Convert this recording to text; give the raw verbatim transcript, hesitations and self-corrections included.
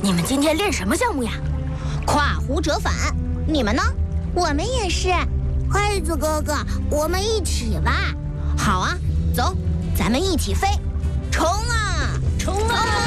你们今天练什么项目呀？ 跨湖折返。你们呢？ 我们也是。黑子哥哥，我们一起吧。 好啊，走，咱们一起飞，冲啊，冲啊！